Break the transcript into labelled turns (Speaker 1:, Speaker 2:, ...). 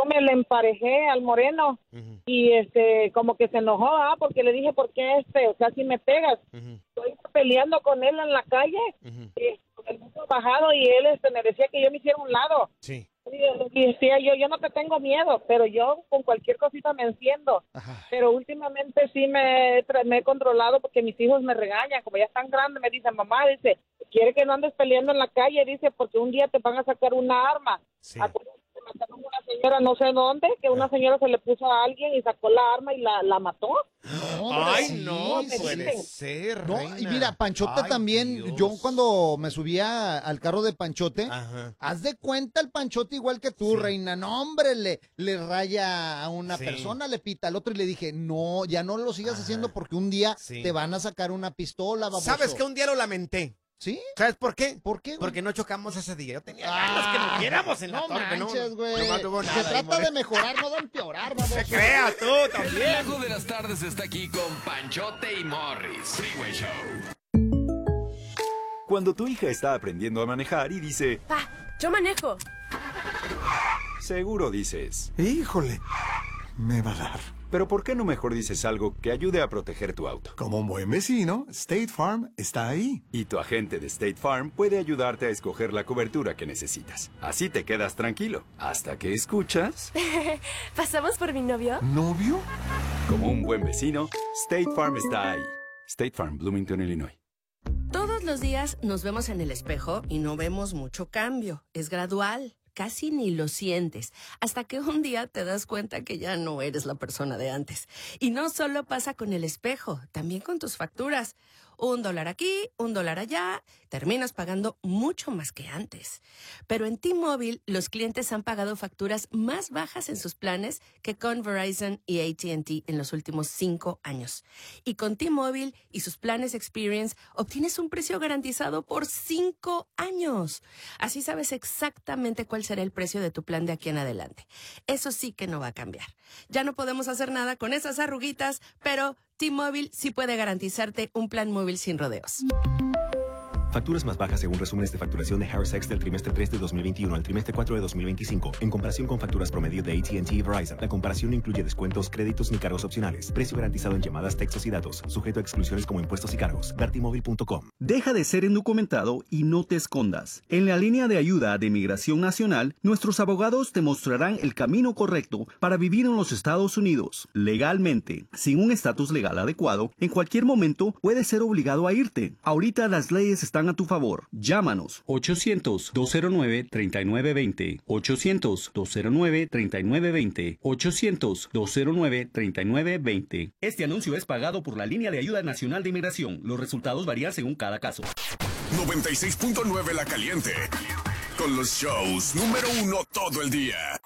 Speaker 1: yo me le emparejé al moreno y como que se enojó, porque le dije, ¿por qué o sea, si me pegas? Estoy peleando con él en la calle, con el busto bajado, y él me decía que yo me hiciera a un lado.
Speaker 2: Sí.
Speaker 1: Y decía yo no te tengo miedo, pero yo con cualquier cosita me enciendo.
Speaker 2: Ajá.
Speaker 1: Pero últimamente sí me he controlado porque mis hijos me regañan, como ya están grandes, me dicen, mamá, dice, quiere que no andes peleando en la calle, dice, porque un día te van a sacar una arma.
Speaker 2: Sí.
Speaker 1: Acuérdate que mataron a una señora no sé dónde, que una señora se le puso a alguien y sacó la arma y la mató.
Speaker 2: Ay,
Speaker 3: sí,
Speaker 2: no
Speaker 1: me
Speaker 2: puede
Speaker 1: dicen.
Speaker 2: ser,
Speaker 3: No,
Speaker 2: reina.
Speaker 3: y mira, Panchote
Speaker 2: Ay,
Speaker 3: también,
Speaker 2: Dios.
Speaker 3: yo cuando me subía al carro de Panchote,
Speaker 2: Ajá.
Speaker 3: haz de cuenta el Panchote igual que tú,
Speaker 2: Sí.
Speaker 3: reina. No, hombre, le raya a una
Speaker 2: Sí.
Speaker 3: persona, le pita al otro y le dije, no, ya no lo sigas haciendo porque un día
Speaker 2: Sí.
Speaker 3: te van a sacar una pistola, baboso.
Speaker 2: ¿Sabes que un día lo lamenté?
Speaker 3: ¿Sí?
Speaker 2: ¿Sabes por qué?
Speaker 3: ¿Por qué, güey?
Speaker 2: Porque no chocamos ese día. Yo tenía ganas que nos viéramos en la
Speaker 3: No
Speaker 2: torre.
Speaker 3: manches, güey.
Speaker 2: No tuvo
Speaker 3: Se
Speaker 2: nada.
Speaker 3: trata de mejorar, no de empeorar, baboso.
Speaker 2: Se crea tú
Speaker 4: El
Speaker 2: también.
Speaker 4: relajo de las tardes está aquí con Panchote y Morris. Freeway Show.
Speaker 5: Cuando tu hija está aprendiendo a manejar y dice,
Speaker 6: Pa, yo manejo.
Speaker 5: seguro dices,
Speaker 7: Híjole, me va a dar.
Speaker 5: pero ¿por qué no mejor dices algo que ayude a proteger tu auto?
Speaker 7: Como un buen vecino, State Farm está ahí.
Speaker 5: Y tu agente de State Farm puede ayudarte a escoger la cobertura que necesitas. Así te quedas tranquilo, hasta que escuchas...
Speaker 6: ¿Pasamos por mi novio?
Speaker 7: ¿Novio?
Speaker 5: Como un buen vecino, State Farm está ahí. State Farm, Bloomington, Illinois.
Speaker 8: Todos los días nos vemos en el espejo y no vemos mucho cambio. Es gradual. Casi ni lo sientes, hasta que un día te das cuenta que ya no eres la persona de antes. Y no solo pasa con el espejo, también con tus facturas. $1 aquí, $1 allá, terminas pagando mucho más que antes. Pero en T-Mobile, los clientes han pagado facturas más bajas en sus planes que con Verizon y AT&T en los últimos 5 años. Y con T-Mobile y sus planes Experience, obtienes un precio garantizado por 5 años. Así sabes exactamente cuál será el precio de tu plan de aquí en adelante. Eso sí que no va a cambiar. Ya no podemos hacer nada con esas arruguitas, pero T-Mobile sí puede garantizarte un plan móvil sin rodeos.
Speaker 9: Facturas más bajas según resúmenes de facturación de Harris X del trimestre 3 de 2021 al trimestre 4 de 2025, en comparación con facturas promedio de AT&T y Verizon. La comparación no incluye descuentos, créditos ni cargos opcionales. Precio garantizado en llamadas, textos y datos, sujeto a exclusiones como impuestos y cargos. Vertimóvil.com.
Speaker 10: Deja de ser indocumentado y no te escondas. En la línea de ayuda de Migración Nacional, nuestros abogados te mostrarán el camino correcto para vivir en los Estados Unidos, legalmente. Sin un estatus legal adecuado, en cualquier momento puedes ser obligado a irte. Ahorita las leyes están a tu favor. Llámanos 800-209-3920, 800-209-3920, 800-209-3920. Este anuncio es pagado por la Línea de Ayuda Nacional de Inmigración. Los resultados varían según cada caso.
Speaker 11: 96.9 La Caliente. Con los shows número 1 todo el día.